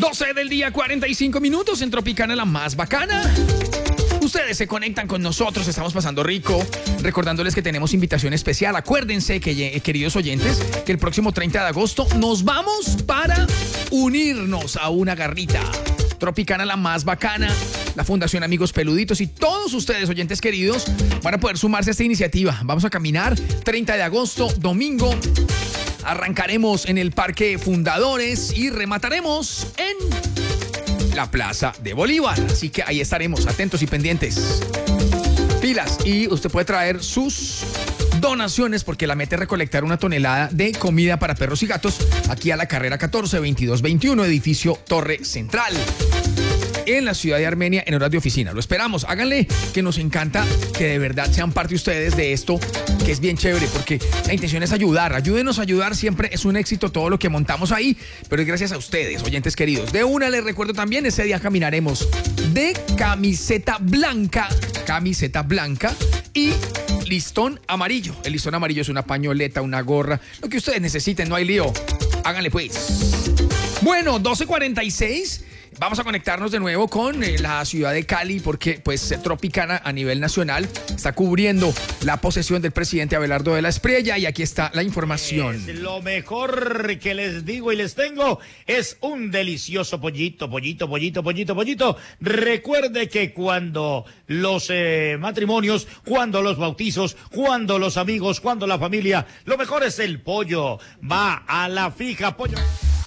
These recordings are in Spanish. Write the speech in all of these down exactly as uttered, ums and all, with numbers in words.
doce del día, cuarenta y cinco minutos en Tropicana, la más bacana. Ustedes se conectan con nosotros, estamos pasando rico, recordándoles que tenemos invitación especial. Acuérdense, que, queridos oyentes, que el próximo treinta de agosto nos vamos para unirnos a una garrita. Tropicana, la más bacana, la Fundación Amigos Peluditos y todos ustedes, oyentes queridos, van a poder sumarse a esta iniciativa. Vamos a caminar treinta de agosto, domingo. Arrancaremos en el Parque Fundadores y remataremos en la Plaza de Bolívar. Así que ahí estaremos, atentos y pendientes. Pilas, y usted puede traer sus donaciones porque la meta es recolectar una tonelada de comida para perros y gatos aquí a la carrera catorce, veintidós veintiuno, edificio Torre Central, en la ciudad de Armenia, en horas de oficina. Lo esperamos, háganle, que nos encanta que de verdad sean parte ustedes de esto, que es bien chévere, porque la intención es ayudar. Ayúdenos a ayudar, siempre es un éxito todo lo que montamos ahí, pero es gracias a ustedes, oyentes queridos. De una les recuerdo también, ese día caminaremos de camiseta blanca, camiseta blanca y listón amarillo. El listón amarillo es una pañoleta, una gorra, lo que ustedes necesiten, no hay lío. Háganle pues. Bueno, doce cuarenta y seis. Vamos a conectarnos de nuevo con eh, la ciudad de Cali porque pues Tropicana a nivel nacional está cubriendo la posesión del presidente Abelardo de la Espriella y aquí está la información. Es lo mejor que les digo y les tengo es un delicioso pollito, pollito, pollito, pollito, pollito. Recuerde que cuando los eh, matrimonios, cuando los bautizos, cuando los amigos, cuando la familia, lo mejor es el pollo. Va a la fija, pollo.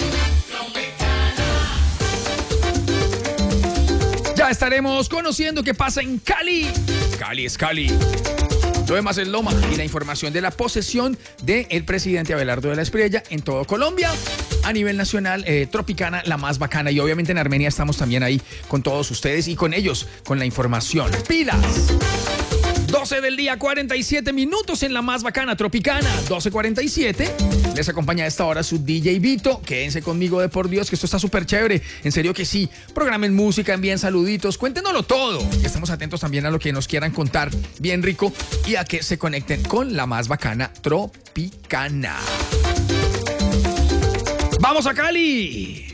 Ya estaremos conociendo qué pasa en Cali. Cali es Cali. Lo demás es Loma y la información de la posesión del presidente Abelardo de la Espriella en todo Colombia. A nivel nacional, eh, Tropicana, la más bacana. Y obviamente en Armenia estamos también ahí con todos ustedes y con ellos, con la información. ¡Pilas! doce del día, cuarenta y siete minutos en la más bacana, Tropicana, doce cuarenta y siete. Les acompaña a esta hora su D J Vito. Quédense conmigo de por Dios, que esto está súper chévere. En serio que sí. Programen música, envíen saluditos, cuéntenoslo todo. Estamos atentos también a lo que nos quieran contar bien rico y a que se conecten con la más bacana, Tropicana. ¡Vamos a Cali!